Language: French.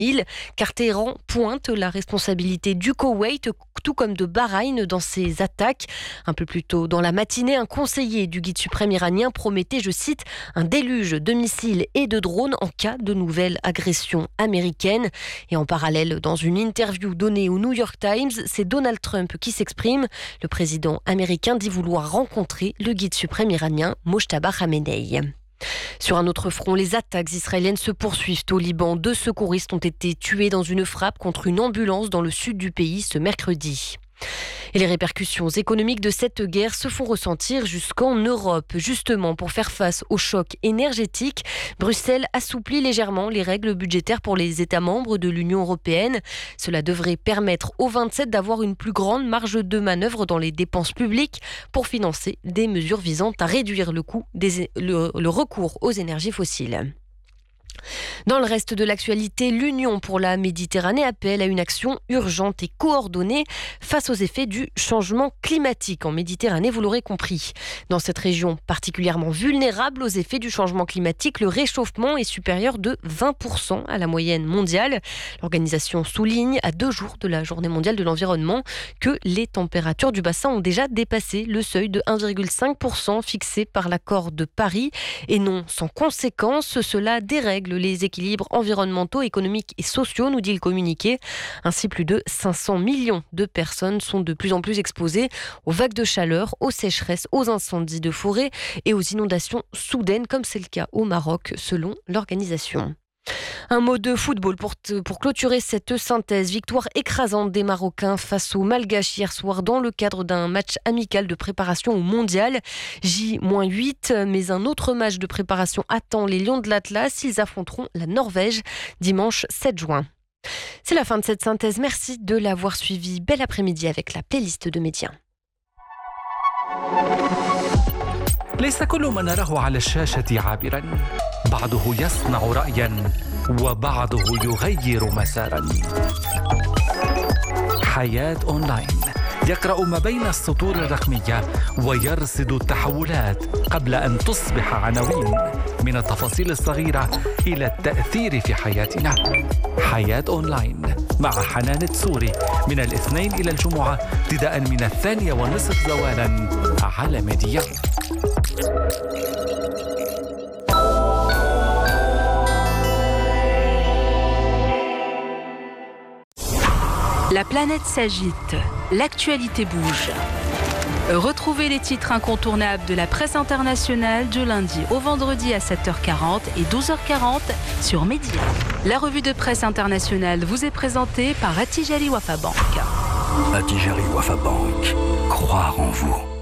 île, car Téhéran pointe la responsabilité du Koweït, tout comme de Bahreïn dans ces attaques. Un peu plus tôt dans la matinée, un conseiller du guide suprême iranien promettait, je cite, un déluge de missiles et de drones en cas de nouvelle agression américaine. Et en parallèle, dans une interview donnée au New York Times, c'est Donald Trump qui s'exprime. Le président américain dit vouloir rencontrer le guide suprême iranien Mojtaba Khamenei. Sur un autre front, les attaques israéliennes se poursuivent au Liban. 2 secouristes ont été tués dans une frappe contre une ambulance dans le sud du pays ce mercredi. Et les répercussions économiques de cette guerre se font ressentir jusqu'en Europe. Justement, pour faire face au choc énergétique, Bruxelles assouplit légèrement les règles budgétaires pour les États membres de l'Union européenne. Cela devrait permettre aux 27 d'avoir une plus grande marge de manœuvre dans les dépenses publiques pour financer des mesures visant à réduire le recours aux énergies fossiles. Dans le reste de l'actualité, l'Union pour la Méditerranée appelle à une action urgente et coordonnée face aux effets du changement climatique en Méditerranée, vous l'aurez compris. Dans cette région particulièrement vulnérable aux effets du changement climatique, le réchauffement est supérieur de 20% à la moyenne mondiale. L'organisation souligne, à 2 jours de la Journée mondiale de l'environnement, que les températures du bassin ont déjà dépassé le seuil de 1,5% fixé par l'accord de Paris. Et non sans conséquence, cela dérègle les équilibres environnementaux, économiques et sociaux, nous dit le communiqué. Ainsi, plus de 500 millions de personnes sont de plus en plus exposées aux vagues de chaleur, aux sécheresses, aux incendies de forêt et aux inondations soudaines, comme c'est le cas au Maroc, selon l'organisation. Un mot de football pour clôturer cette synthèse. Victoire écrasante des Marocains face aux Malgaches hier soir dans le cadre d'un match amical de préparation au mondial. J-8, mais un autre match de préparation attend les Lions de l'Atlas. Ils affronteront la Norvège dimanche 7 juin. C'est la fin de cette synthèse. Merci de l'avoir suivi. Bel après-midi avec la playlist de Média. ليس كل ما نراه على الشاشة عابرا، بعضه يصنع رأيا وبعضه يغير مسارا. حياة أونلاين يقرأ ما بين السطور الرقمية ويرصد التحولات قبل أن تصبح عناوين، من التفاصيل الصغيرة إلى التأثير في حياتنا. حياة أونلاين مع حنان التسوري من الاثنين إلى الجمعة ابتداء من 2:30 زوالا على ميديا. La planète s'agite, l'actualité bouge. Retrouvez les titres incontournables de la presse internationale du lundi au vendredi à 7h40 et 12h40 sur Média. La revue de presse internationale vous est présentée par Attijari Wafa Bank. Attijari Wafa Bank, croire en vous.